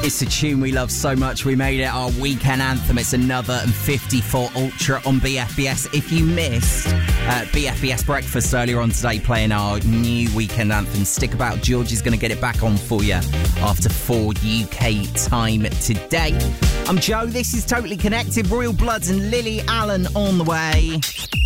It's a tune we love so much, we made it our weekend anthem. It's another and 54 Ultra on BFBS. If you missed BFBS Breakfast earlier on today playing our new weekend anthem, stick about. George is going to get it back on for you after 4 UK time today. I'm Joe, this is Totally Connected. Royal Bloods and Lily Allen on the way.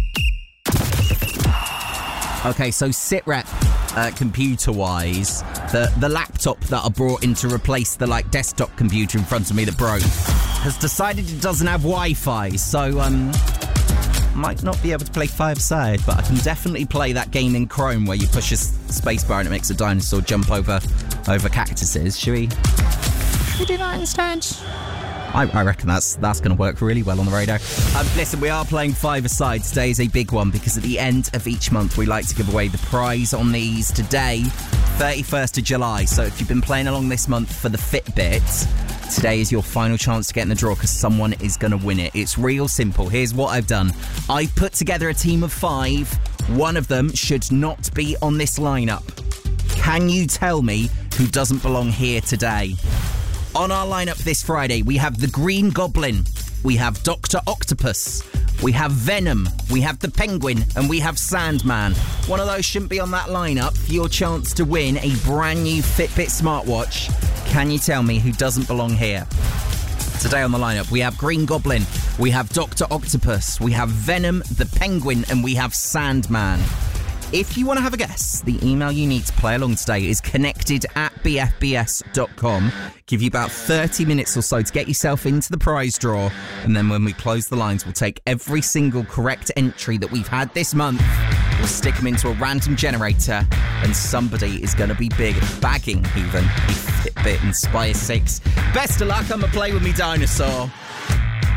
Okay, so SitRep, computer-wise, the laptop that I brought in to replace the desktop computer in front of me that broke has decided it doesn't have Wi-Fi, so might not be able to play five-side, but I can definitely play that game in Chrome where you push a spacebar and it makes a dinosaur jump over cactuses. Should we do that instead? I reckon that's going to work really well on the radio. Listen, we are playing five-a-side. Today is a big one because at the end of each month we like to give away the prize on these. Today, 31st of July. So if you've been playing along this month for the Fitbit, today is your final chance to get in the draw because someone is going to win it. It's real simple. Here's what I've done. I've put together a team of 5. One of them should not be on this lineup. Can you tell me who doesn't belong here today? On our lineup this Friday, we have the Green Goblin, we have Dr. Octopus, we have Venom, we have the Penguin, and we have Sandman. One of those shouldn't be on that lineup for your chance to win a brand new Fitbit smartwatch. Can you tell me who doesn't belong here? Today on the lineup, we have Green Goblin, we have Dr. Octopus, we have Venom, the Penguin, and we have Sandman. If you want to have a guess, the email you need to play along today is connected@bfbs.com. Give you about 30 minutes or so to get yourself into the prize draw. And then when we close the lines, we'll take every single correct entry that we've had this month. We'll stick them into a random generator. And somebody is going to be bagging even a Fitbit Inspire 6. Best of luck. I'm going to play with me dinosaur.